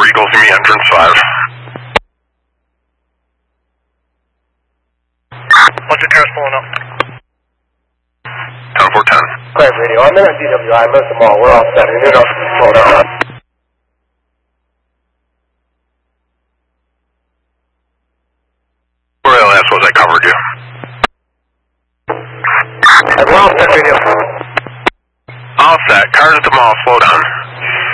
Eagles, you meet entrance 5. Bunch of cars pulling up. 10-4-10. Clear radio. I'm in on DWI. I missed them all. We're all set. You need to slow down. Where the last was I covered you? We're all set, radio. All set. Cars at the mall, slow down.